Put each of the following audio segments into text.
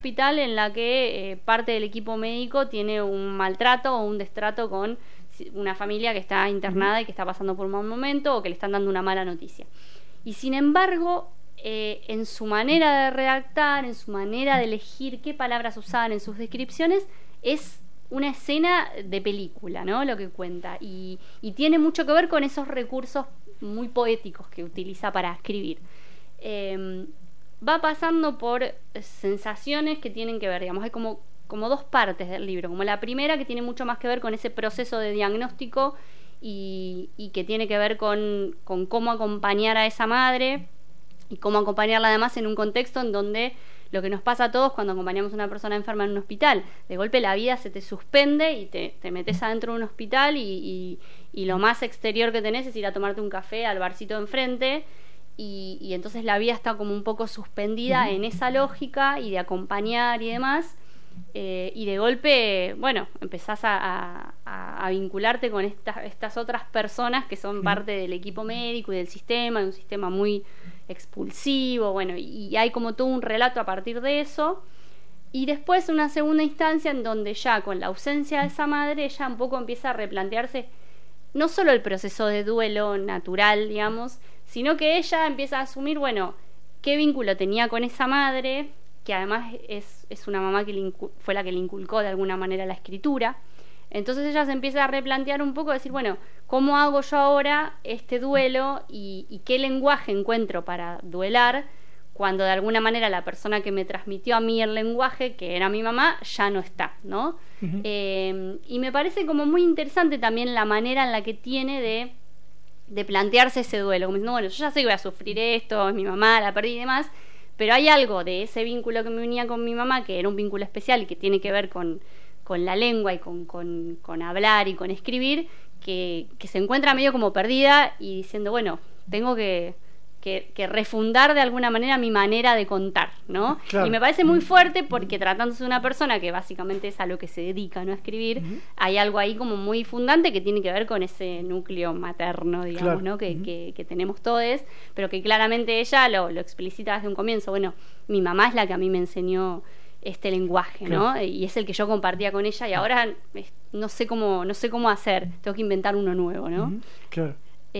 hospital en la que parte del equipo médico tiene un maltrato o un destrato con una familia que está internada y que está pasando por un mal momento o que le están dando una mala noticia. Y sin embargo, en su manera de redactar, en su manera de elegir qué palabras usar en sus descripciones, es una escena de película, ¿no? Lo que cuenta. Y tiene mucho que ver con esos recursos muy poéticos que utiliza para escribir. Va pasando por sensaciones que tienen que ver, digamos, hay como dos partes del libro, como la primera que tiene mucho más que ver con ese proceso de diagnóstico y que tiene que ver con cómo acompañar a esa madre y cómo acompañarla además en un contexto en donde lo que nos pasa a todos cuando acompañamos a una persona enferma en un hospital, de golpe la vida se te suspende y te metes adentro de un hospital y lo más exterior que tenés es ir a tomarte un café al barcito de enfrente. Y entonces la vida está como un poco suspendida en esa lógica y de acompañar y demás, y de golpe, bueno, empezás a vincularte con estas otras personas que son parte del equipo médico y del sistema, de un sistema muy expulsivo, bueno, y hay como todo un relato a partir de eso. Y después una segunda instancia en donde ya con la ausencia de esa madre ella un poco empieza a replantearse no solo el proceso de duelo natural, digamos, sino que ella empieza a asumir, bueno, qué vínculo tenía con esa madre, que además es una mamá que fue la que le inculcó de alguna manera la escritura. Entonces ella se empieza a replantear un poco, decir, bueno, ¿cómo hago yo ahora este duelo y qué lenguaje encuentro para duelar cuando de alguna manera la persona que me transmitió a mí el lenguaje, que era mi mamá, ya no está, ¿no? Uh-huh. Y me parece como muy interesante también la manera en la que tiene de plantearse ese duelo, como diciendo, bueno, yo ya sé que voy a sufrir esto, es mi mamá, la perdí y demás, pero hay algo de ese vínculo que me unía con mi mamá, que era un vínculo especial y que tiene que ver con la lengua y con hablar y con escribir, que se encuentra medio como perdida y diciendo, bueno, tengo que refundar de alguna manera mi manera de contar, ¿no? Claro. Y me parece muy fuerte porque tratándose de una persona que básicamente es a lo que se dedica, ¿no? A escribir, hay algo ahí como muy fundante que tiene que ver con ese núcleo materno, digamos, claro. ¿No? Que tenemos todos, pero que claramente ella lo explicita desde un comienzo. Bueno, mi mamá es la que a mí me enseñó este lenguaje, claro. ¿No? Y es el que yo compartía con ella y ahora no sé cómo hacer, tengo que inventar uno nuevo, ¿no? Claro.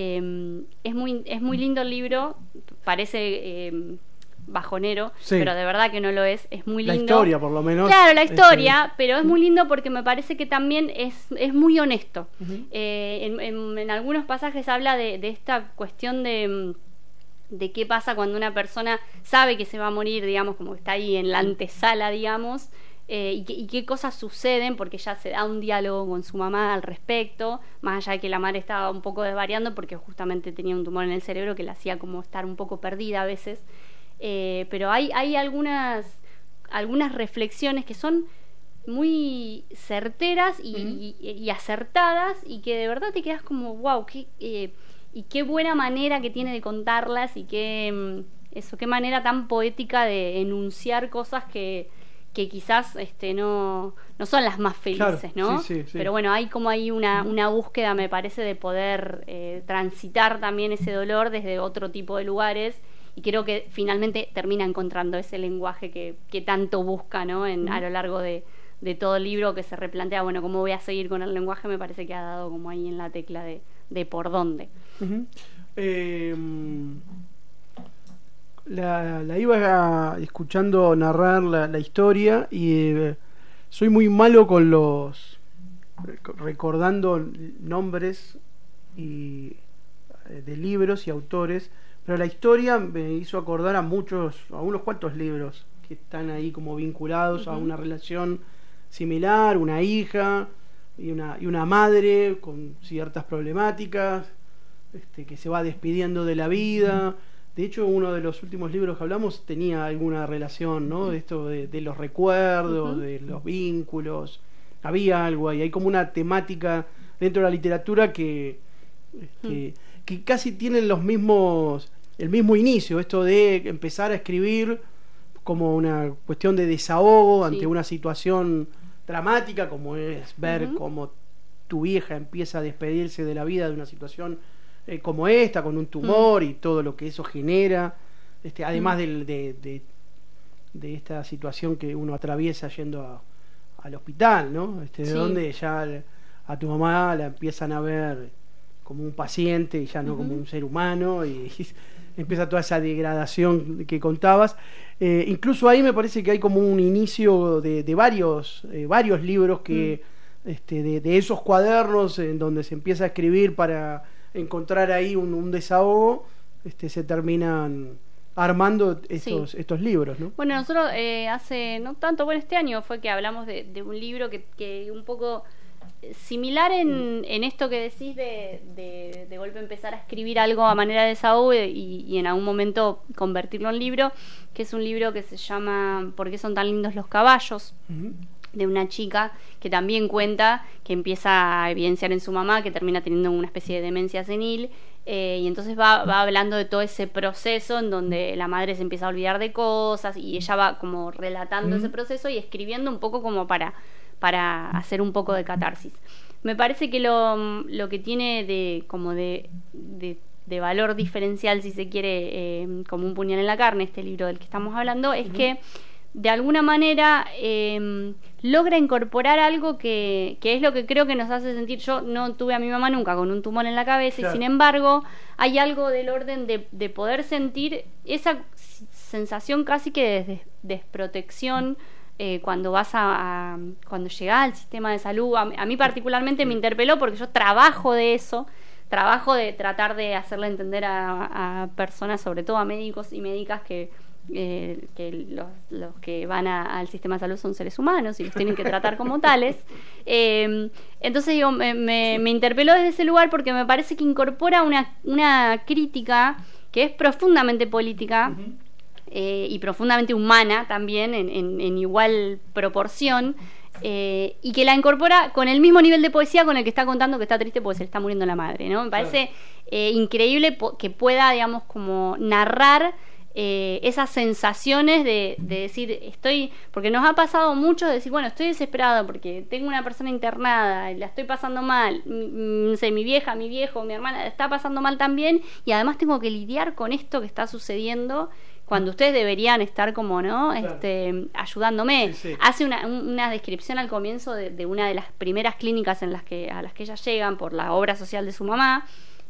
Es muy lindo el libro, parece bajonero, sí. Pero de verdad que no lo es muy lindo. La historia, por lo menos. Claro, la historia, pero es muy lindo porque me parece que también es muy honesto. Uh-huh. En algunos pasajes habla de esta cuestión de qué pasa cuando una persona sabe que se va a morir, digamos, como que está ahí en la antesala, digamos. Y qué cosas suceden, porque ya se da un diálogo con su mamá al respecto, más allá de que la madre estaba un poco desvariando porque justamente tenía un tumor en el cerebro que la hacía como estar un poco perdida a veces, pero hay algunas reflexiones que son muy certeras y acertadas y que de verdad te quedas como wow, y qué buena manera que tiene de contarlas y qué manera tan poética de enunciar cosas que quizás no son las más felices, claro, ¿no? Sí. Pero bueno, hay como ahí una búsqueda, me parece, de poder transitar también ese dolor desde otro tipo de lugares, y creo que finalmente termina encontrando ese lenguaje que tanto busca, ¿no? A lo largo de todo el libro, que se replantea, bueno, ¿cómo voy a seguir con el lenguaje? Me parece que ha dado como ahí en la tecla de por dónde. Uh-huh. La iba escuchando narrar la historia y soy muy malo con recordando nombres de libros y autores, pero la historia me hizo acordar a unos cuantos libros que están ahí como vinculados a una relación similar, una hija y una madre con ciertas problemáticas, que se va despidiendo de la vida. De hecho, uno de los últimos libros que hablamos tenía alguna relación, ¿no? De esto de los recuerdos, de los vínculos. Había algo ahí. Hay como una temática dentro de la literatura que casi tienen el mismo inicio. Esto de empezar a escribir como una cuestión de desahogo ante una situación dramática, como es ver cómo tu hija empieza a despedirse de la vida de una situación como esta, con un tumor y todo lo que eso genera, además de de esta situación que uno atraviesa yendo al hospital, ¿no? De donde ya a tu mamá la empiezan a ver como un paciente y ya no como un ser humano, y empieza toda esa degradación que contabas. Incluso ahí me parece que hay como un inicio de varios libros que de esos cuadernos en donde se empieza a escribir para encontrar ahí un desahogo, se terminan armando estos libros, ¿no? Bueno, nosotros hace no tanto, este año fue que hablamos de un libro que un poco similar en esto que decís de golpe empezar a escribir algo a manera de desahogo y en algún momento convertirlo en libro, que es un libro que se llama ¿Por qué son tan lindos los caballos? De una chica que también cuenta que empieza a evidenciar en su mamá que termina teniendo una especie de demencia senil, y entonces va hablando de todo ese proceso en donde la madre se empieza a olvidar de cosas y ella va como relatando ese proceso y escribiendo un poco como para hacer un poco de catarsis. Me parece que lo que tiene de valor diferencial, si se quiere, como un puñal en la carne, este libro del que estamos hablando, es que de alguna manera logra incorporar algo que es lo que creo que nos hace sentir. Yo no tuve a mi mamá nunca con un tumor en la cabeza, claro. Y sin embargo hay algo del orden de poder sentir esa sensación casi que de desprotección cuando vas cuando llegás al sistema de salud. A mí particularmente me interpeló porque yo trabajo de eso, trabajo de tratar de hacerle entender a personas, sobre todo a médicos y médicas, que los que van al sistema de salud son seres humanos y los tienen que tratar como tales. Entonces digo, me interpeló desde ese lugar porque me parece que incorpora una crítica que es profundamente política, y profundamente humana también en igual proporción, y que la incorpora con el mismo nivel de poesía con el que está contando que está triste porque se le está muriendo la madre, ¿no? Me parece increíble que pueda, digamos, como narrar esas sensaciones de decir, porque nos ha pasado mucho de decir, bueno, estoy desesperado porque tengo una persona internada, la estoy pasando mal, no sé, mi vieja, mi viejo, mi hermana está pasando mal también, y además tengo que lidiar con esto que está sucediendo cuando ustedes deberían estar como, ¿no? Claro. Ayudándome. Sí. Hace una descripción al comienzo de una de las primeras clínicas a las que ellas llegan por la obra social de su mamá,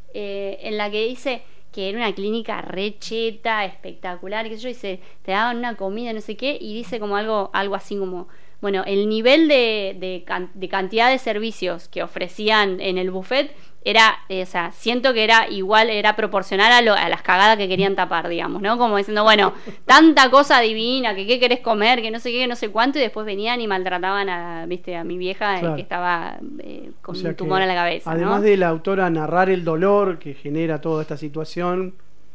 en la que dice que era una clínica re cheta, espectacular, qué sé yo, y te daban una comida, no sé qué, y dice como algo así como, bueno, el nivel de cantidad de servicios que ofrecían en el buffet era, o sea, siento que era igual, era proporcional a las cagadas que querían tapar, digamos, ¿no? Como diciendo, bueno, tanta cosa divina, que qué querés comer, que no sé qué, que no sé cuánto, y después venían y maltrataban a mi vieja, claro, que estaba con un tumor en la cabeza, además ¿no? de la autora narrar el dolor que genera toda esta situación,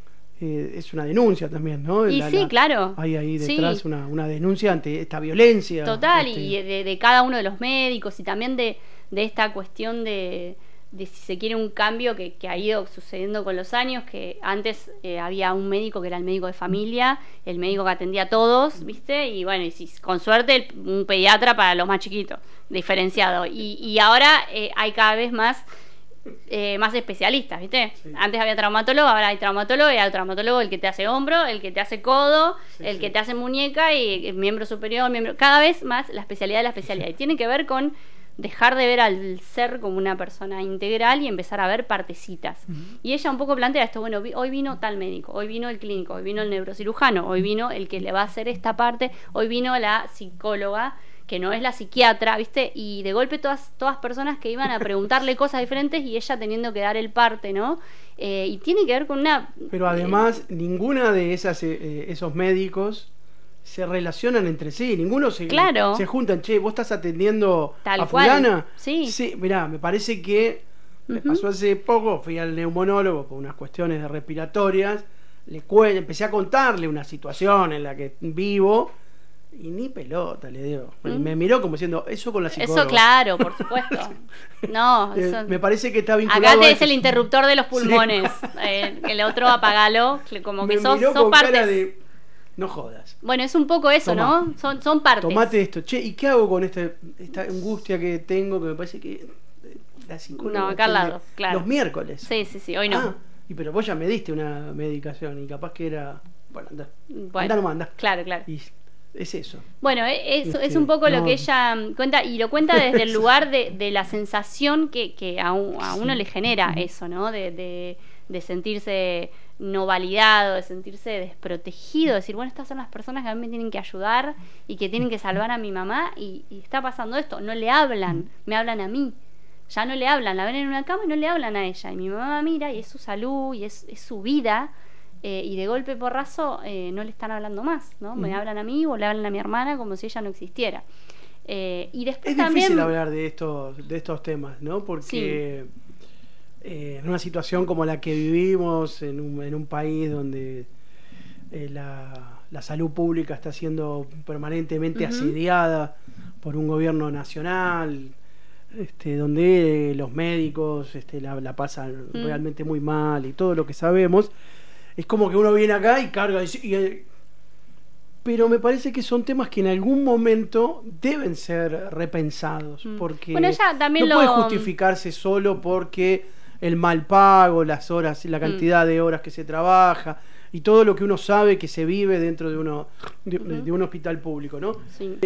es una denuncia también, ¿no? Y claro. Hay ahí detrás una denuncia ante esta violencia. Total, y de cada uno de los médicos, y también de esta cuestión de si se quiere un cambio que ha ido sucediendo con los años, que antes había un médico que era el médico de familia, el médico que atendía a todos, ¿viste? Y bueno, y con suerte un pediatra para los más chiquitos, diferenciado. Y ahora hay cada vez más especialistas, ¿viste? Sí. Antes había traumatólogo, ahora hay traumatólogo, y hay traumatólogo el que te hace hombro, el que te hace codo, el que te hace muñeca, y el miembro superior, cada vez más la especialidad de la especialidad. Y tiene que ver con dejar de ver al ser como una persona integral y empezar a ver partecitas. Y ella un poco plantea esto, bueno, hoy vino tal médico, hoy vino el clínico, hoy vino el neurocirujano, hoy vino el que le va a hacer esta parte, hoy vino la psicóloga, que no es la psiquiatra, ¿viste? Y de golpe todas personas que iban a preguntarle cosas diferentes y ella teniendo que dar el parte, ¿no? Y tiene que ver con una... Pero además, ninguna de esos médicos se relacionan entre sí, ninguno se juntan, che, vos estás atendiendo tal a fulana. Sí, mirá, me parece que me pasó hace poco, fui al neumonólogo por unas cuestiones de respiratorias, empecé a contarle una situación en la que vivo, y ni pelota le dio. Me miró como diciendo, eso con la psicóloga. Eso claro, por supuesto. No, eso... me parece que está vinculado. Acá es el interruptor de los pulmones. Sí. El otro apagalo, como que sos partes. Cara de, no jodas. Bueno, es un poco eso, ¿no? Son partes. Tomate esto. Che, ¿y qué hago con esta angustia que tengo? Que me parece que la psicóloga... No, acá al lado, claro. Los miércoles. Sí, hoy no. Pero vos ya me diste una medicación y capaz que era... Bueno, anda nomás, anda. Claro. es eso. Bueno, es un poco lo que ella cuenta, y lo cuenta desde el lugar de la sensación que a uno le genera eso, ¿no? De sentirse no validado, de sentirse desprotegido, de decir, bueno, estas son las personas que a mí me tienen que ayudar y que tienen que salvar a mi mamá, y está pasando esto, no le hablan, me hablan a mí. Ya no le hablan, la ven en una cama y no le hablan a ella, y mi mamá mira y es su salud y es su vida, y de golpe porrazo no le están hablando más, ¿no? Me hablan a mí o le hablan a mi hermana como si ella no existiera. Y después es también difícil hablar de estos temas, ¿no? Porque en una situación como la que vivimos, en un país donde la salud pública está siendo permanentemente asediada por un gobierno nacional, donde los médicos la pasan realmente muy mal, y todo lo que sabemos, es como que uno viene acá y carga pero me parece que son temas que en algún momento deben ser repensados, porque bueno, ella también no puede justificarse solo porque el mal pago, las horas, la cantidad de horas que se trabaja y todo lo que uno sabe que se vive dentro de un hospital público, ¿no? Sí.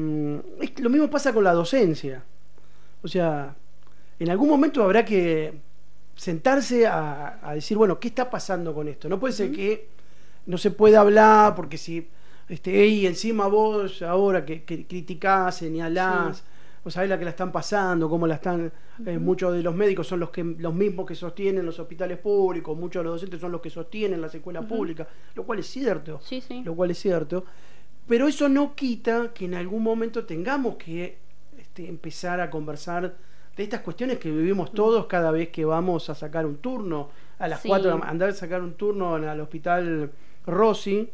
Lo mismo pasa con la docencia. O sea, en algún momento habrá que sentarse a decir, bueno, ¿qué está pasando con esto? No puede ser que no se pueda hablar porque si y encima vos ahora que criticás, señalás, vos sabés la que la están pasando, cómo la están, muchos de los médicos son los mismos que sostienen los hospitales públicos, muchos de los docentes son los que sostienen las escuelas públicas, lo cual es cierto, lo cual es cierto, pero eso no quita que en algún momento tengamos que empezar a conversar de estas cuestiones que vivimos todos cada vez que vamos a sacar un turno a las 4, andar a sacar un turno al hospital Rossi,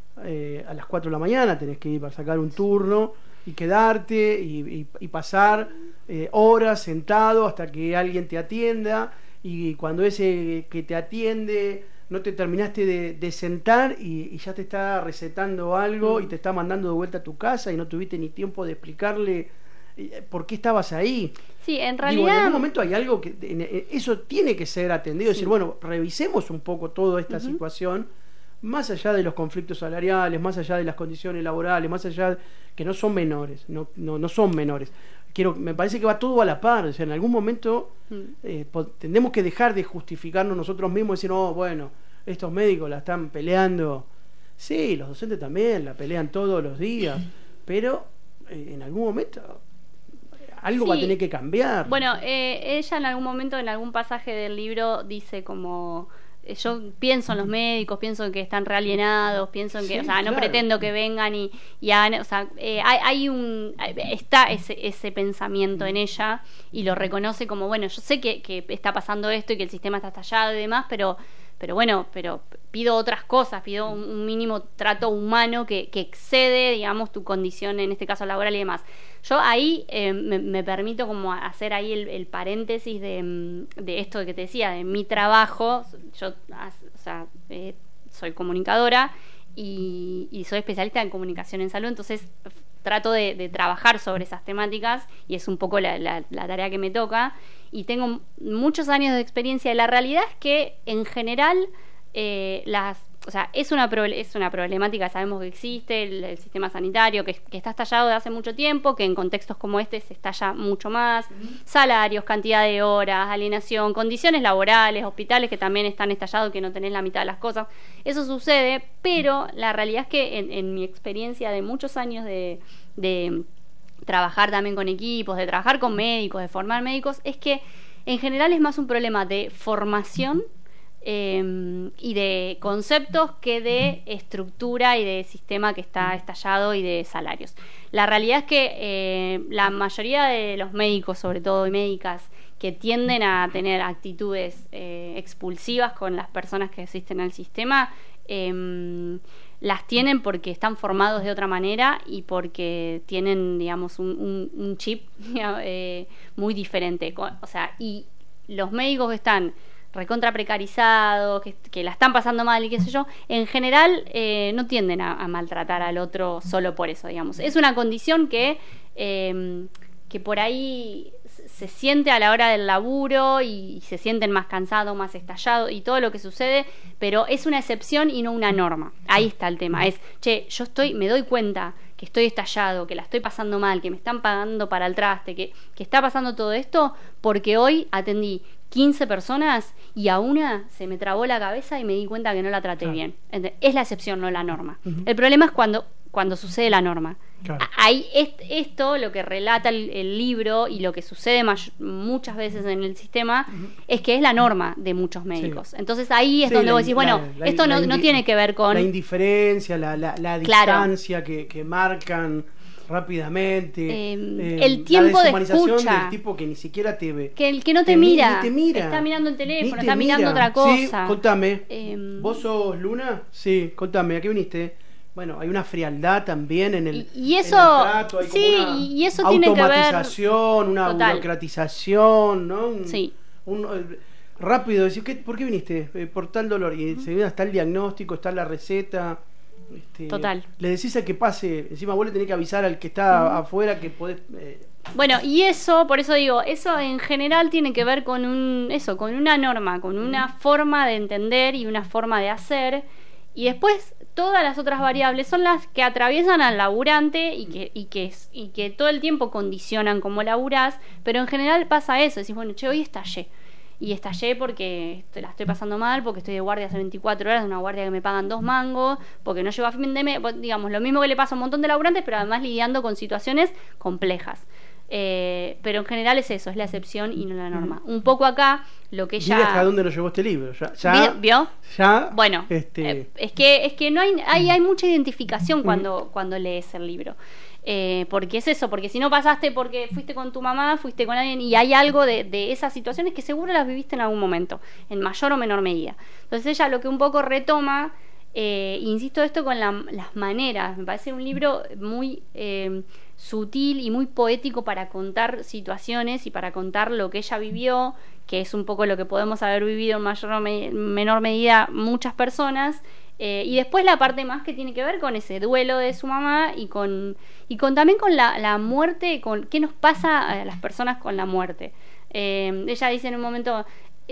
a las 4 de la mañana tenés que ir para sacar un turno y quedarte y pasar horas sentado hasta que alguien te atienda, y cuando ese que te atiende no te terminaste de sentar y ya te está recetando algo y te está mandando de vuelta a tu casa y no tuviste ni tiempo de explicarle por qué estabas ahí. Sí, en realidad en algún momento hay algo que eso tiene que ser atendido, decir, bueno, revisemos un poco toda esta situación, más allá de los conflictos salariales, más allá de las condiciones laborales, más allá que no son menores, no son menores. Me parece que va todo a la par. O sea, en algún momento tendremos que dejar de justificarnos nosotros mismos y decir, no, bueno, estos médicos la están peleando. Sí, los docentes también la pelean todos los días, pero en algún momento algo va a tener que cambiar. Bueno, ella en algún momento, en algún pasaje del libro, dice como, yo pienso en los médicos, pienso en que están realienados, pienso en que, no pretendo que vengan y hagan, está ese pensamiento en ella, y lo reconoce como, bueno, yo sé que está pasando esto y que el sistema está estallado y demás, pero pido otras cosas, pido un mínimo trato humano que excede, digamos, tu condición, en este caso laboral y demás. Yo ahí me permito como hacer ahí el paréntesis de esto que te decía, de mi trabajo. Yo soy comunicadora y soy especialista en comunicación en salud, entonces trato de trabajar sobre esas temáticas, y es un poco la tarea que me toca, y tengo muchos años de experiencia. La realidad es que en general es una problemática, sabemos que existe el sistema sanitario, que está estallado de hace mucho tiempo, que en contextos como este se estalla mucho más, salarios, cantidad de horas, alienación, condiciones laborales, hospitales que también están estallados, que no tenés la mitad de las cosas. Eso sucede, pero la realidad es que en mi experiencia de muchos años de trabajar también con equipos, de trabajar con médicos, de formar médicos, es que en general es más un problema de formación y de conceptos que de estructura y de sistema que está estallado, y de salarios. La realidad es que la mayoría de los médicos, sobre todo, y médicas, que tienden a tener actitudes expulsivas con las personas que asisten al sistema, las tienen porque están formados de otra manera y porque tienen, digamos, un chip muy diferente. O sea, y los médicos que están recontra precarizados, que la están pasando mal y qué sé yo, en general no tienden a maltratar al otro solo por eso, digamos. Es una condición que que por ahí se siente a la hora del laburo y se sienten más cansados, más estallados y todo lo que sucede, pero es una excepción y no una norma. Ahí está el tema, es, yo me doy cuenta que estoy estallado, que la estoy pasando mal, que me están pagando para el traste, que está pasando todo esto porque hoy atendí 15 personas y a una se me trabó la cabeza y me di cuenta que no la traté bien. Es la excepción, no la norma. El problema es cuando sucede la norma. Claro. Ahí esto, lo que relata el libro y lo que sucede muchas veces en el sistema, es que es la norma de muchos médicos. Entonces ahí es donde vos decís, bueno, esto no tiene que ver con... La indiferencia, la distancia que marcan rápidamente, el tiempo de escucha del tipo que ni siquiera te ve, que el que no te mira, ni te mira, está mirando el teléfono, ni está mirando mira. otra cosa. Sí, contame, ¿vos sos Luna? Sí, contame, ¿a qué viniste? Bueno, hay una frialdad también en el, y eso, en el trato, hay sí, como una y eso tiene que ver, automatización, una total, burocratización, ¿no? Sí. Rápido decir, ¿por qué viniste? Por tal dolor, y enseguida está el diagnóstico, está la receta. Total. Le decís al que pase, encima vos le tenés que avisar al que está afuera que podés... Bueno, y eso, por eso digo, eso en general tiene que ver con con una norma, con una forma de entender y una forma de hacer, y después todas las otras variables son las que atraviesan al laburante y que todo el tiempo condicionan cómo laburás, pero en general pasa eso, decís, bueno, hoy estallé. Y estallé porque la estoy pasando mal, porque estoy de guardia hace 24 horas, una guardia que me pagan 2 mangos, porque no llego a fin de mes, digamos, lo mismo que le pasa a un montón de laburantes, pero además lidiando con situaciones complejas. Pero en general es eso, es la excepción y no la norma. Un poco acá, lo que ella... Mira hasta dónde nos llevó este libro. Ya ¿Vio? Ya, bueno, es que no hay mucha identificación cuando lees el libro. Porque es eso, porque si no pasaste porque fuiste con tu mamá, fuiste con alguien y hay algo de esas situaciones que seguro las viviste en algún momento, en mayor o menor medida. Entonces ella lo que un poco retoma, insisto esto con las maneras, me parece un libro muy sutil y muy poético para contar situaciones y para contar lo que ella vivió, que es un poco lo que podemos haber vivido en mayor o menor medida muchas personas. Y después la parte más que tiene que ver con ese duelo de su mamá y también con la muerte, con qué nos pasa a las personas con la muerte. Ella dice en un momento,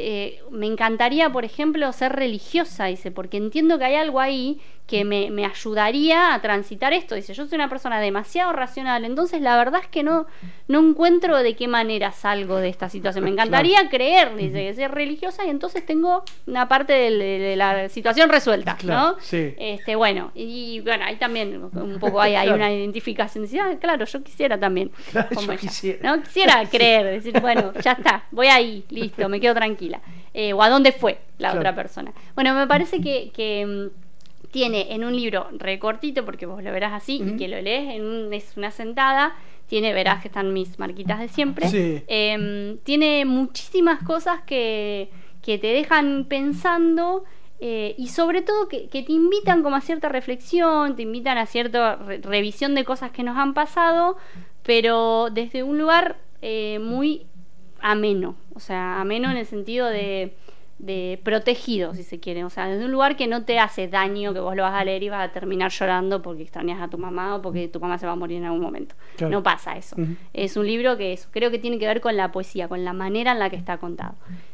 me encantaría, por ejemplo, ser religiosa, dice, porque entiendo que hay algo ahí que me ayudaría a transitar esto. Dice, yo soy una persona demasiado racional, entonces la verdad es que no encuentro de qué manera salgo de esta situación. Me encantaría creer, dice, que ser religiosa y entonces tengo una parte de la situación resuelta, claro, ¿no? Sí. Bueno, ahí también un poco hay una identificación. Dice, claro, yo quisiera también. Claro, como yo ella, quisiera. ¿no? Quisiera creer, decir, bueno, ya está, voy ahí, listo, me quedo tranquila. O a dónde fue la otra persona. Bueno, me parece que tiene en un libro recortito, porque vos lo verás así, y que lo lees es una sentada, verás que están mis marquitas de siempre. Sí. Tiene muchísimas cosas que te dejan pensando, y sobre todo que te invitan como a cierta reflexión, te invitan a cierta revisión de cosas que nos han pasado, pero desde un lugar muy ameno, o sea, ameno en el sentido de protegido, si se quiere, o sea, desde un lugar que no te hace daño, que vos lo vas a leer y vas a terminar llorando porque extrañas a tu mamá o porque tu mamá se va a morir en algún momento. Claro. No pasa eso. Es un libro que creo que tiene que ver con la poesía, con la manera en la que está contado.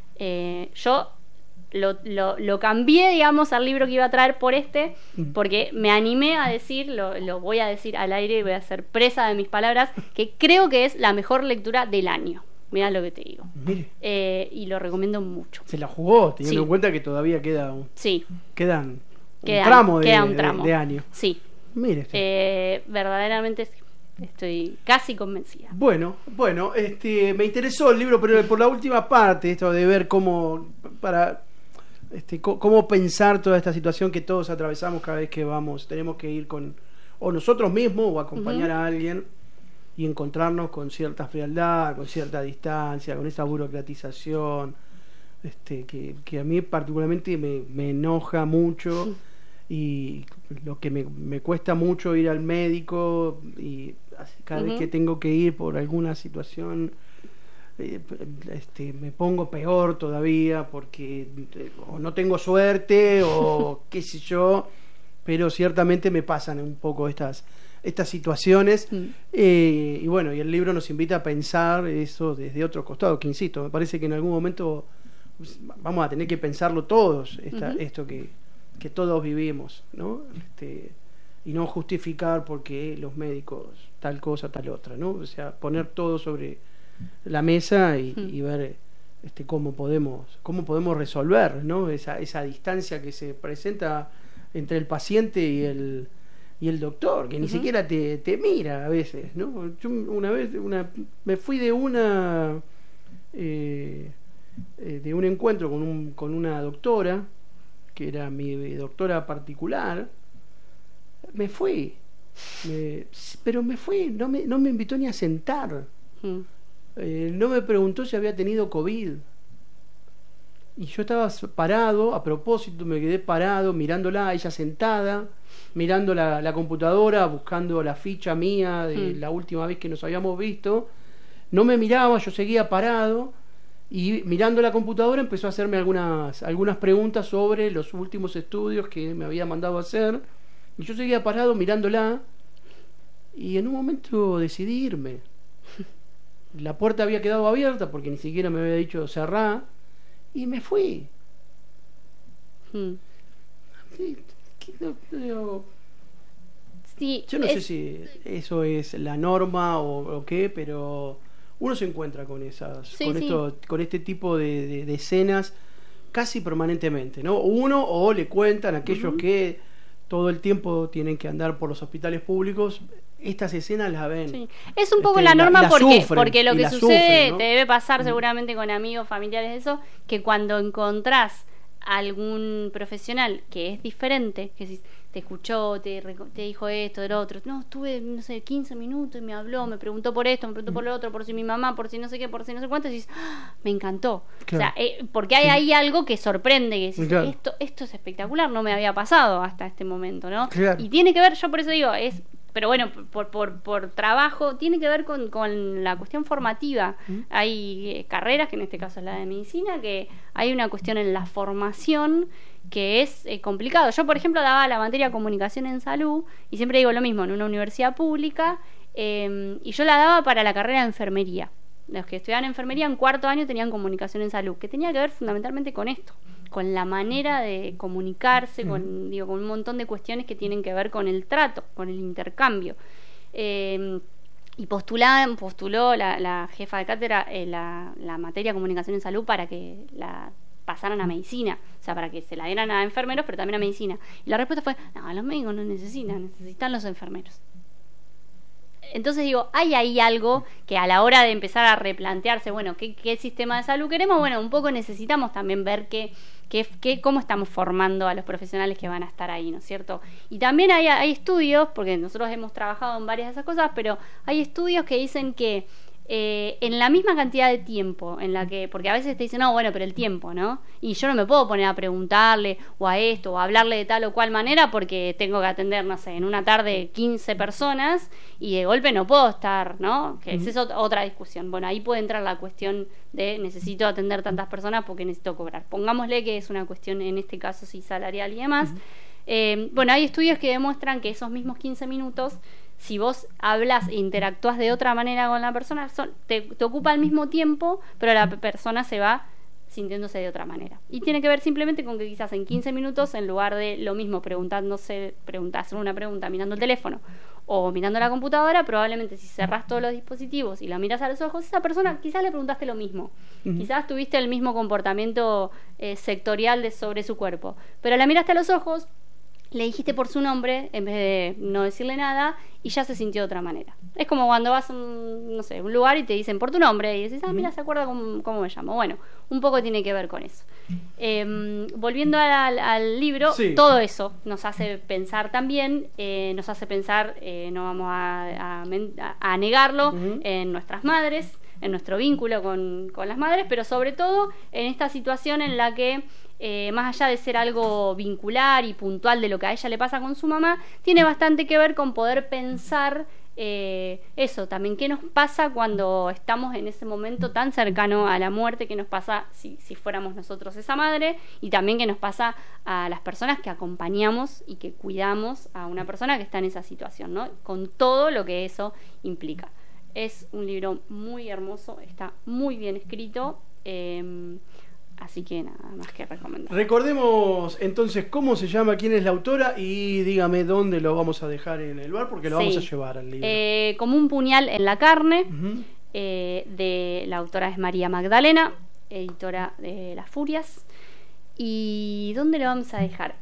Yo lo cambié, digamos, al libro que iba a traer por porque me animé a decir, lo voy a decir al aire y voy a ser presa de mis palabras, que creo que es la mejor lectura del año. Mirá lo que te digo. Mire. Y lo recomiendo mucho. Se la jugó, teniendo en cuenta que todavía queda un tramo de año. Sí. Mire. Verdaderamente estoy casi convencida. Bueno, me interesó el libro, pero por la última parte, esto de ver cómo pensar toda esta situación que todos atravesamos cada vez que tenemos que ir o nosotros mismos o acompañar a alguien. Y encontrarnos con cierta frialdad, con cierta distancia, con esa burocratización, que a mí particularmente me enoja mucho, y lo que me cuesta mucho ir al médico, y cada vez que tengo que ir por alguna situación me pongo peor todavía, porque o no tengo suerte o qué sé yo, pero ciertamente me pasan un poco estas estas situaciones. Y bueno, y el libro nos invita a pensar eso desde otro costado, que insisto, me parece que en algún momento vamos a tener que pensarlo todos, esto que todos vivimos, ¿no? Y no justificar porque los médicos tal cosa, tal otra, ¿no? O sea, poner todo sobre la mesa y ver cómo podemos resolver, ¿no? Esa distancia que se presenta entre el paciente y el doctor, que ni siquiera te mira a veces, ¿no? Yo una vez me fui de un encuentro con una doctora que era mi doctora particular. Me fui, pero me fui, no me invitó ni a sentar. No me preguntó si había tenido COVID. Y yo estaba parado, a propósito me quedé parado mirándola, ella sentada, mirando la computadora, buscando la ficha mía de la última vez que nos habíamos visto. No me miraba, yo seguía parado y mirando la computadora empezó a hacerme algunas preguntas sobre los últimos estudios que me había mandado a hacer. Y yo seguía parado mirándola y en un momento decidí irme. La puerta había quedado abierta porque ni siquiera me había dicho cerrá y me fui. Yo no sé si eso es la norma o qué, pero uno se encuentra con con este tipo de escenas casi permanentemente, ¿no? Uno o le cuentan a aquellos que todo el tiempo tienen que andar por los hospitales públicos, estas escenas las ven. Sí. Es un poco la norma porque lo que sucede, sufren, ¿no? Te debe pasar seguramente con amigos, familiares, eso, que cuando encontrás algún profesional que es diferente, que si te escuchó, te dijo esto, del otro, no, estuve, no sé, 15 minutos y me habló, me preguntó por esto, me preguntó por lo otro, por si mi mamá, por si no sé qué, por si no sé cuánto, y dices, me encantó. Claro. O sea, porque hay ahí algo que sorprende, que dices, claro, esto es espectacular, no me había pasado hasta este momento, ¿no? Claro. Y tiene que ver, yo por eso digo, pero bueno, por trabajo, tiene que ver con la cuestión formativa. Hay carreras, que en este caso es la de medicina, que hay una cuestión en la formación que es complicado. Yo, por ejemplo, daba la materia comunicación en salud, y siempre digo lo mismo, en una universidad pública, y yo la daba para la carrera de enfermería. Los que estudiaban enfermería en cuarto año tenían comunicación en salud, que tenía que ver fundamentalmente con esto, con la manera de comunicarse, con un montón de cuestiones que tienen que ver con el trato, con el intercambio. Y postuló la jefa de cátedra la materia comunicación en salud para que la pasaran a medicina, o sea, para que se la dieran a enfermeros, pero también a medicina. Y la respuesta fue, no, los médicos no necesitan los enfermeros. Entonces digo, hay ahí algo que a la hora de empezar a replantearse, bueno, ¿qué sistema de salud queremos? Bueno, un poco necesitamos también ver cómo estamos formando a los profesionales que van a estar ahí, ¿no es cierto? Y también hay estudios, porque nosotros hemos trabajado en varias de esas cosas, pero hay estudios que dicen que en la misma cantidad de tiempo en la que, porque a veces te dicen, no, bueno, pero el tiempo, ¿no? Y yo no me puedo poner a preguntarle o a esto o a hablarle de tal o cual manera porque tengo que atender, no sé, en una tarde 15 personas y de golpe no puedo estar, ¿no? Que esa es otra discusión. Bueno, ahí puede entrar la cuestión de necesito atender tantas personas porque necesito cobrar. Pongámosle que es una cuestión, en este caso, sí, salarial y demás. Bueno, hay estudios que demuestran que esos mismos 15 minutos, si vos hablas e interactúas de otra manera con la persona, te ocupa el mismo tiempo, pero la persona se va sintiéndose de otra manera. Y tiene que ver simplemente con que quizás en 15 minutos, en lugar de lo mismo hacer una pregunta mirando el teléfono o mirando la computadora, probablemente si cerrás todos los dispositivos y la miras a los ojos, esa persona quizás le preguntaste lo mismo. Quizás tuviste el mismo comportamiento sectorial sobre su cuerpo, pero la miraste a los ojos, le dijiste por su nombre en vez de no decirle nada y ya se sintió de otra manera. Es como cuando vas a un lugar y te dicen por tu nombre y dices, mira, se acuerda cómo me llamo. Bueno, un poco tiene que ver con eso. Volviendo al libro, sí, todo eso nos hace pensar también, nos hace pensar, no vamos a negarlo, en nuestras madres, en nuestro vínculo con las madres, pero sobre todo en esta situación en la que más allá de ser algo vincular y puntual de lo que a ella le pasa con su mamá, tiene bastante que ver con poder pensar eso también, qué nos pasa cuando estamos en ese momento tan cercano a la muerte, qué nos pasa si fuéramos nosotros esa madre, y también qué nos pasa a las personas que acompañamos y que cuidamos a una persona que está en esa situación, ¿no? Con todo lo que eso implica. Es un libro muy hermoso, está muy bien escrito, así que nada más que recomendar. Recordemos entonces cómo se llama, quién es la autora, y dígame dónde lo vamos a dejar en el bar, porque lo vamos a llevar al libro. Como un puñal en la carne, de la autora es María Magdalena, editora de Las Furias. ¿Y dónde lo vamos a dejar?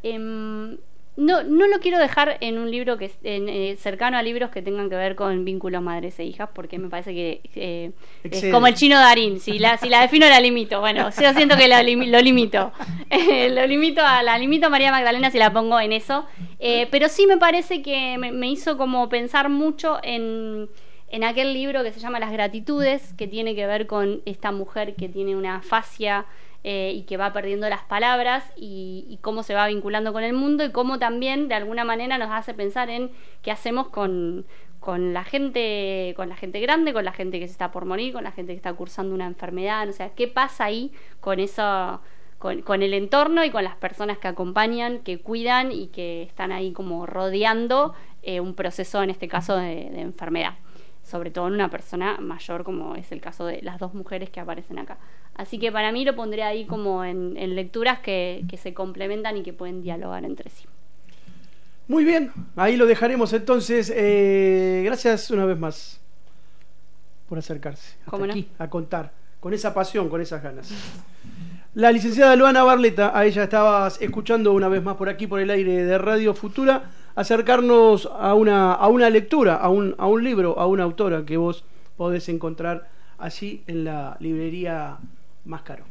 No lo quiero dejar en un libro que cercano a libros que tengan que ver con vínculos madres e hijas, porque me parece que es como el chino Darín. Si la defino, la limito. Bueno, yo siento que lo limito. La limito a María Magdalena si la pongo en eso. Pero sí me parece que me hizo como pensar mucho en aquel libro que se llama Las Gratitudes, que tiene que ver con esta mujer que tiene una afasia y que va perdiendo las palabras y cómo se va vinculando con el mundo, y cómo también de alguna manera nos hace pensar en qué hacemos con la gente grande, con la gente que se está por morir, con la gente que está cursando una enfermedad, o sea, qué pasa ahí con eso, con el entorno y con las personas que acompañan, que cuidan y que están ahí como rodeando un proceso, en este caso de enfermedad, sobre todo en una persona mayor, como es el caso de las dos mujeres que aparecen acá. Así que para mí lo pondré ahí como en lecturas que se complementan y que pueden dialogar entre sí. Muy bien, ahí lo dejaremos entonces. Gracias una vez más por acercarse hasta aquí a contar, con esa pasión, con esas ganas. La licenciada Luana Barleta, a ella estabas escuchando una vez más por aquí, por el aire de Radio Futura, acercarnos a una lectura, a un libro, a una autora que vos podés encontrar allí en la librería Mascaro.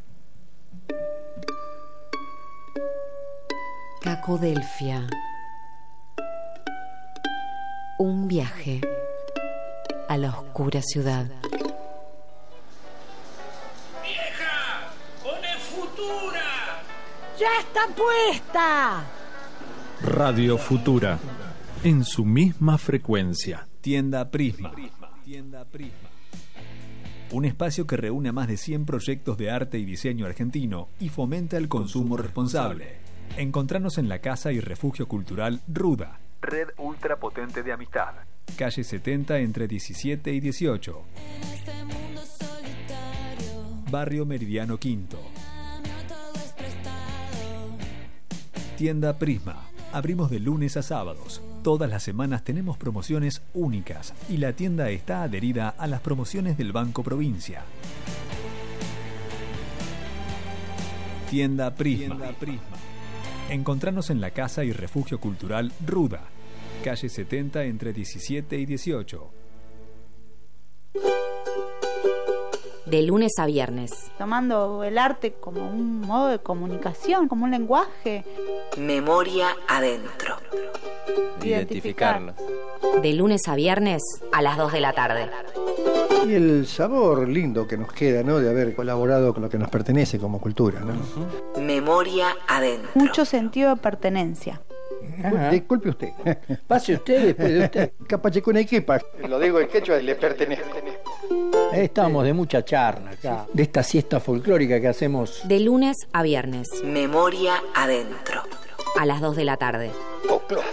Cacodelfia. Un viaje a la oscura ciudad. ¡Vieja! ¡Pone Futura! ¡Ya está puesta! Radio Futura, en su misma frecuencia. Tienda Prisma. Un espacio que reúne a más de 100 proyectos de arte y diseño argentino y fomenta el consumo responsable. Encontranos en la Casa y Refugio Cultural Ruda, red ultrapotente de amistad. Calle 70 entre 17 y 18. Barrio Meridiano Quinto. Tienda Prisma. Abrimos de lunes a sábados. Todas las semanas tenemos promociones únicas y la tienda está adherida a las promociones del Banco Provincia. Tienda Prisma. Encontranos en la Casa y Refugio Cultural Ruda, calle 70 entre 17 y 18. De lunes a viernes. Tomando el arte como un modo de comunicación, como un lenguaje. Memoria adentro. Identificarnos. De lunes a viernes a las 2 de la tarde. Y el sabor lindo que nos queda, ¿no?, de haber colaborado con lo que nos pertenece como cultura, ¿no? Memoria adentro. Mucho sentido de pertenencia. Disculpe usted. Pase usted después de usted. Capachecunequipa. Lo digo en quechua y le pertenece. Estamos de mucha charla acá, de esta siesta folclórica que hacemos. De lunes a viernes. Memoria adentro. A las 2 de la tarde. Folclor.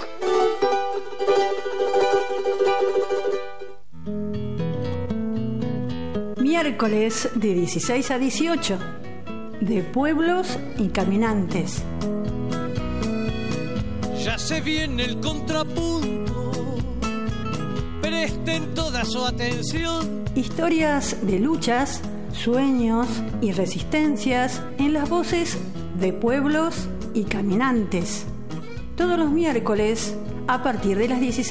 Miércoles de 16 a 18. De pueblos y caminantes. Ya se viene el contrapunto. Presten toda su atención. Historias de luchas, sueños y resistencias en las voces de pueblos y caminantes. Todos los miércoles a partir de las 16.